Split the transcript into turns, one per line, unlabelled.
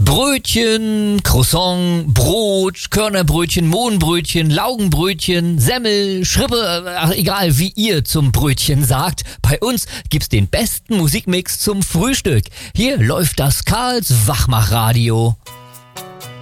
Brötchen, Croissant, Brot, Körnerbrötchen, Mohnbrötchen, Laugenbrötchen, Semmel, Schrippe, egal wie ihr zum Brötchen sagt. Bei uns gibt's den besten Musikmix zum Frühstück. Hier läuft das Karls Wachmachradio.